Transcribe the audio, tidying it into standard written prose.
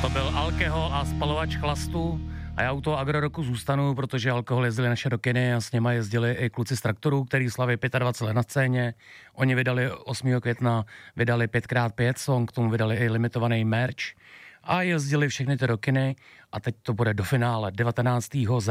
To byl Alkohol a spalovač chlastu a já u toho agroroku zůstanu, protože Alkohol jezdili naše do kiny a s něma jezdili i kluci z Traktorů, který slaví 25 let na scéně. Oni vydali 8. května, vydali 5x5 song, k tomu vydali i limitovaný merch a jezdili všechny ty do kiny a teď to bude do finále 19.